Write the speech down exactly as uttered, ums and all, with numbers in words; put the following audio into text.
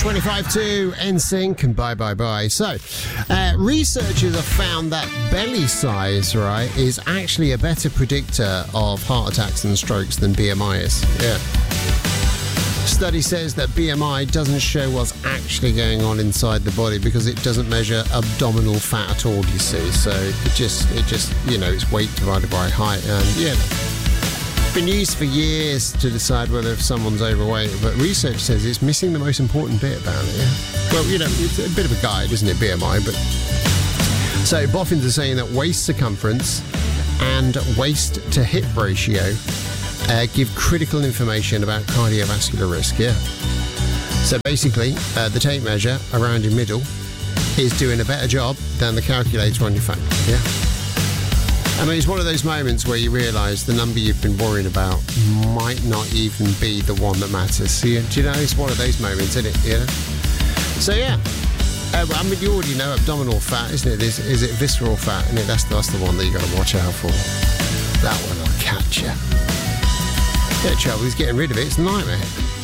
twenty-five to N Sync and bye bye bye. So, uh, researchers have found that belly size, right, is actually a better predictor of heart attacks and strokes than B M I is. Yeah. Study says that B M I doesn't show what's actually going on inside the body because it doesn't measure abdominal fat at all, you see. So it just, it just, you know, it's weight divided by height. And yeah, been used for years to decide whether if someone's overweight, but research says it's missing the most important bit about it. Yeah? Well, you know, it's a bit of a guide, isn't it, B M I? But so boffins are saying that waist circumference and waist to hip ratio Uh, give critical information about cardiovascular risk, yeah. So basically, uh, the tape measure around your middle is doing a better job than the calculator on your phone, yeah. I mean, it's one of those moments where you realise the number you've been worrying about might not even be the one that matters. So, you, do you know, it's one of those moments, isn't it, yeah? So, yeah. Uh, I mean, you already know abdominal fat, isn't it? Is, is it visceral fat? Isn't it? That's, that's the one that you got to watch out for. That one will catch you. Yeah, trouble is getting rid of it. It's a nightmare.